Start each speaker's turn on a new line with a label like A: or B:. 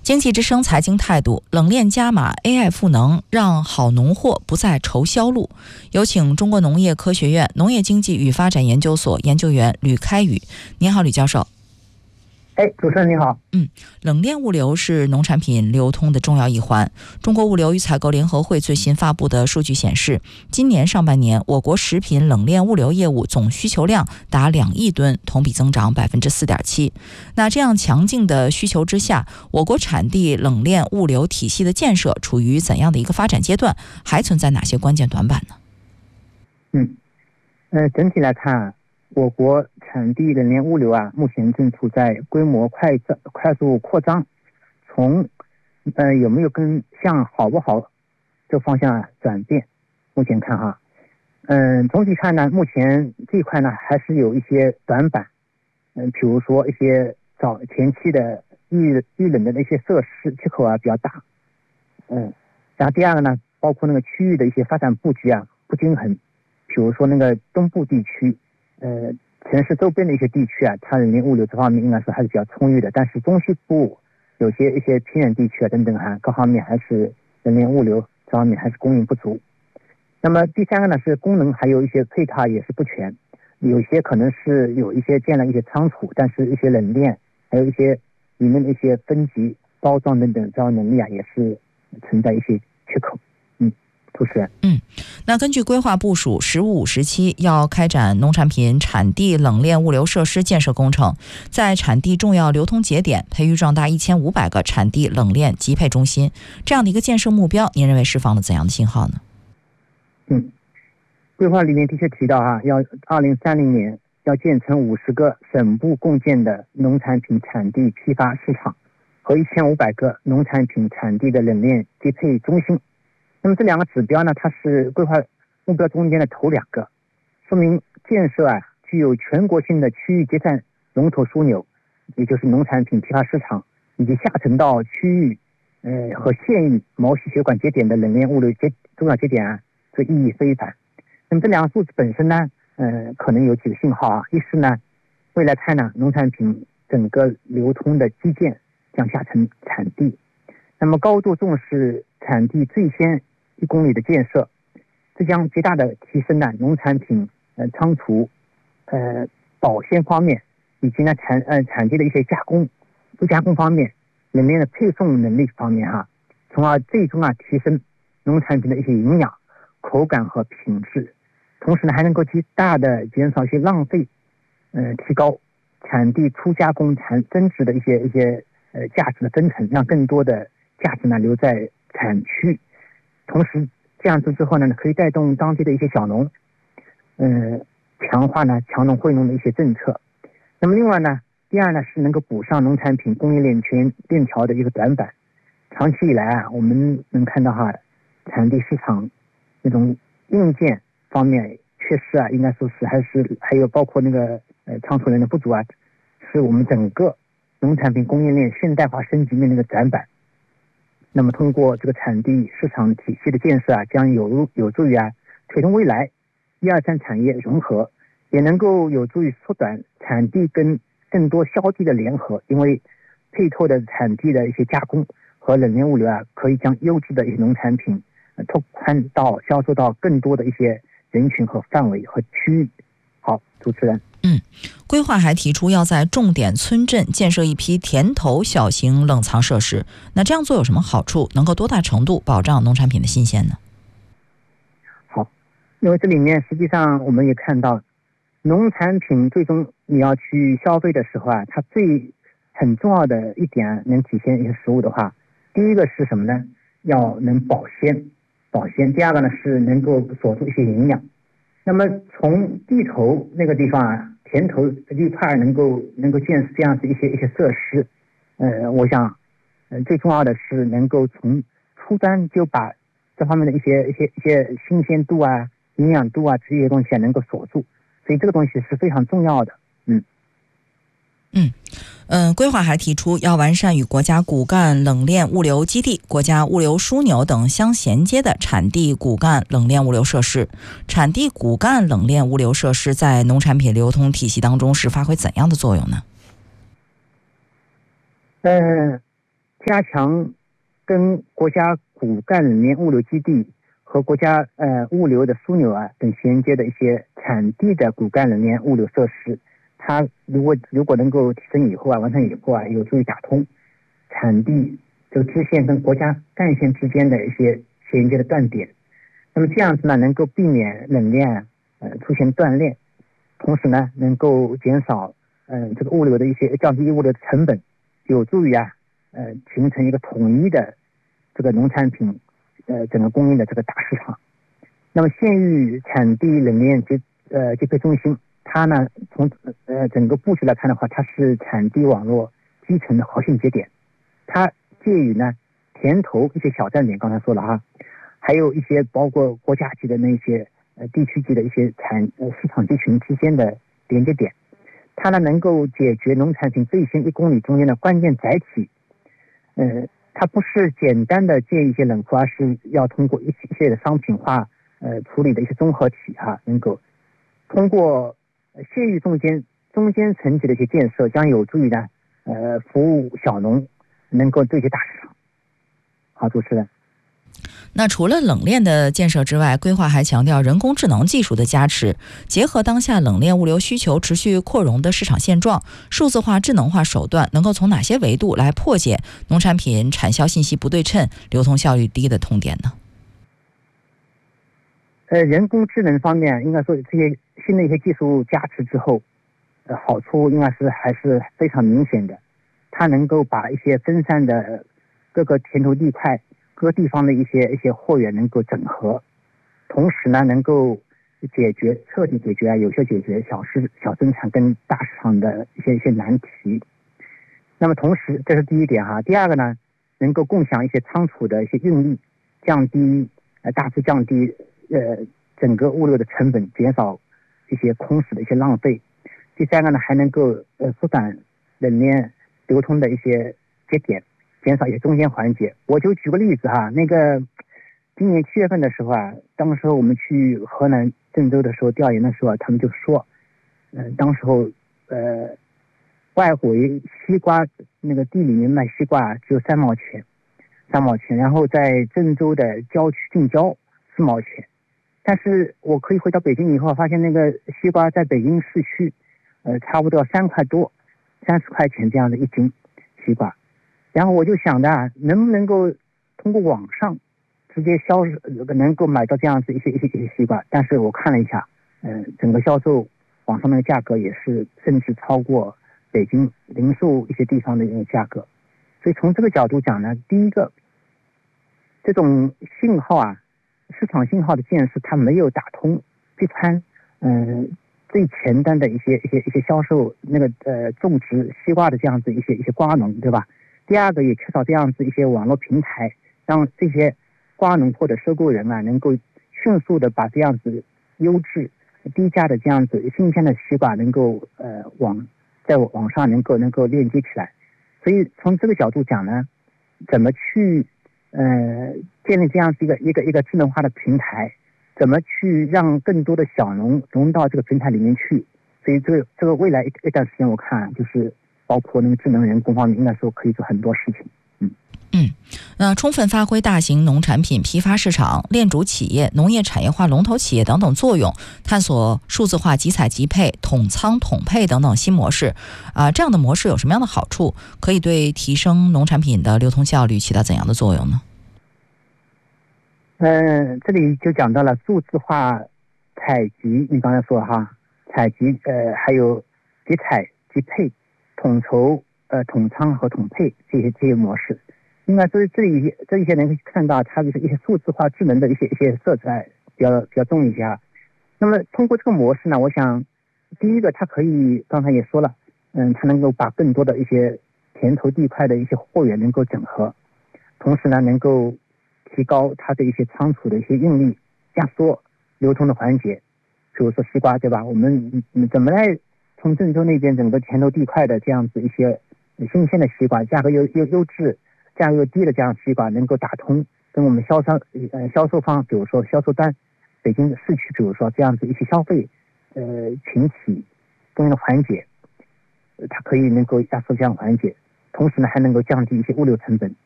A: 经济之声财经态度：冷链加码 AI 赋能，让好农货不再愁销路。有请中国农业科学院农业经济与发展研究所研究员吕开宇。您好，吕教授。
B: 主持人你好。
A: 冷链物流是农产品流通的重要一环。中国物流与采购联合会最新发布的数据显示，今年上半年我国食品冷链物流业务总需求量达2亿吨，同比增长 4.7%。那这样强劲的需求之下，我国产地冷链物流体系的建设处于怎样的一个发展阶段？还存在哪些关键短板呢？
B: 整体来看，我国产地冷链物流目前正处在规模快速扩张，从有没有向好不好这方向转变。目前看总体看呢，目前这一块呢还是有一些短板。比如说一些前期的预冷的那些设施缺口比较大。然后第二个呢，包括那个区域的一些发展布局不均衡。比如说那个东部地区，城市周边的一些地区它冷链物流这方面应该说还是比较充裕的，但是中西部有一些偏远地区等等各方面还是冷链物流这方面还是供应不足。那么第三个呢，是功能还有一些配套也是不全，有些可能是有一些建了一些仓储，但是一些冷链还有一些里面的一些分级包装等等这样能力也是存在一些缺口。主持人。
A: 那根据规划部署，15、17要开展农产品产地冷链物流设施建设工程，在产地重要流通节点培育壮大1500个产地冷链集配中心，这样的一个建设目标，您认为释放了怎样的信号呢？
B: 规划里面的确提到要2030年要建成50个省部共建的农产品产地批发市场和1500个农产品产地的冷链集配中心。那么这两个指标呢，它是规划目标中间的头2个，说明建设具有全国性的区域结算龙头枢纽，也就是农产品批发市场，以及下沉到区域和县域毛细血管节点的冷链物流重要节点这意义非凡。那么这两个数字本身呢，可能有几个信号一是呢，未来看呢，农产品整个流通的基建将下沉产地，那么高度重视产地最先1公里的建设，这将极大的提升农产品仓储保鲜方面，以及产地的一些不加工方面，冷链的配送能力方面从而最终提升农产品的一些营养、口感和品质，同时呢还能够极大的减少一些浪费，提高产地初加工增值的一些价值的增成，让更多的价值留在产区。同时这样做之后呢，可以带动当地的一些小农，强化强农惠农的一些政策。那么另外呢，第二呢是能够补上农产品供应链链条的一个短板。长期以来我们能看到产地市场那种硬件方面缺失应该说是还有包括那个仓储人的不足是我们整个农产品供应链现代化升级的那个短板。那么通过这个产地市场体系的建设将有助于推动未来1、2、3产业融合，也能够有助于缩短产地跟更多销地的联合，因为配套的产地的一些加工和冷链物流可以将优质的一些农产品拓宽到销售到更多的一些人群和范围和区域。好，主持人。
A: 规划还提出要在重点村镇建设一批田头小型冷藏设施，那这样做有什么好处？能够多大程度保障农产品的新鲜呢？
B: 好，因为这里面实际上我们也看到，农产品最终你要去消费的时候它很重要的一点能体现一些食物的话，第一个是什么呢？要能保鲜。第二个呢是能够锁住一些营养。那么从地头那个地方田头这一块能够建设这样子一些设施，我想最重要的是能够从初端就把这方面的一些新鲜度营养度这些东西能够锁住，所以这个东西是非常重要的。
A: 规划还提出要完善与国家骨干冷链物流基地、国家物流枢纽等相衔接的产地骨干冷链物流设施。产地骨干冷链物流设施在农产品流通体系当中是发挥怎样的作用呢？
B: 加强跟国家骨干冷链物流基地和国家物流的枢纽等衔接的一些产地的骨干冷链物流设施，它如果能够提升以后完成以后有助于打通产地这个支线跟国家干线之间的一些衔接的断点。那么这样子呢，能够避免冷链出现断裂，同时呢，能够减少这个物流的一些降低物流的成本，有助于形成一个统一的这个农产品整个供应的这个大市场。那么县域产地冷链接配中心，它呢从整个布局来看的话，它是产地网络基层的核心节点，它介于呢田头一些小站点，刚才说了还有一些包括国家级的那些地区级的一些市场集群之间的连接点，它呢能够解决农产品最新1公里中间的关键载体。它不是简单的建一些冷库，而是要通过一系列的商品化处理的一些综合体能够通过县域中间层级的一些建设，将有助于呢服务小农，能够对接大市场。好，主持人。
A: 那除了冷链的建设之外，规划还强调人工智能技术的加持，结合当下冷链物流需求持续扩容的市场现状，数字化智能化手段能够从哪些维度来破解农产品产销信息不对称、流通效率低的痛点呢？
B: 人工智能方面，应该说这些新的一些技术加持之后，好处应该是还是非常明显的。它能够把一些分散的各个田头地块、各地方的一些货源能够整合，同时呢，能够彻底解决有效解决小生产跟大市场的一些难题。那么同时，这是第一点第二个呢，能够共享一些仓储的一些运力，大幅降低整个物流的成本，减少一些空时的一些浪费。第三个呢，还能够缩短冷链流通的一些节点，减少一些中间环节。我就举个例子那个今年7月份的时候当时我们去河南郑州的时候调研的时候他们就说当时候外回西瓜那个地里面卖西瓜只有3毛钱，然后在郑州的郊区近郊4毛钱。但是我可以回到北京以后发现那个西瓜在北京市区差不多3块多30块钱这样的一斤西瓜。然后我就想的能不能够通过网上直接能够买到这样子一些西瓜。但是我看了一下整个销售网上的价格也是甚至超过北京零售一些地方的一个价格。所以从这个角度讲呢，第一个，这种信号市场信号的建设，它没有打通这盘最前端的一些销售那个种植西瓜的这样子一些瓜农，对吧？第二个，也缺少这样子一些网络平台，让这些瓜农或者收购人能够迅速的把这样子优质低价的这样子新鲜的西瓜能够在网上能够链接起来。所以从这个角度讲呢，怎么去建立这样子一个智能化的平台，怎么去让更多的小农融到这个平台里面去。所以这个未来一段时间我看就是包括那个智能人工方面应该说可以做很多事情。
A: 那充分发挥大型农产品批发市场、链主企业、农业产业化龙头企业等等作用，探索数字化集采集配、统仓统配等等新模式这样的模式有什么样的好处？可以对提升农产品的流通效率起到怎样的作用呢？
B: 这里就讲到了数字化采集，你刚才说采集还有集采集配、统筹统仓和统配这些模式。应该这一些能看到它的一些数字化智能的一些色彩比较重一些那么通过这个模式呢，我想第一个它可以刚才也说了它能够把更多的一些田头地块的一些货源能够整合，同时呢能够提高它的一些仓储的一些运力，压缩流通的环节。比如说西瓜，对吧？我们怎么来从郑州那边整个田头地块的这样子一些新鲜的西瓜，价格又优质、价格又低的这样西瓜能够打通，跟我们销售方，比如说销售端北京市区，比如说这样子一些消费群体供应的环节，它可以能够压缩这样环节。 同时呢还能够降低一些物流成本。